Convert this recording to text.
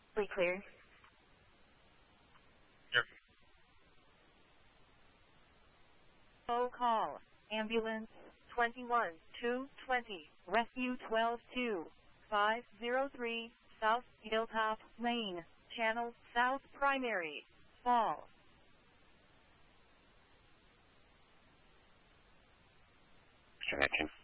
Clear. Yep. Full call. Ambulance 21220. Rescue 122-503. South Hilltop Lane. Channel South Primary. Fall. Connection.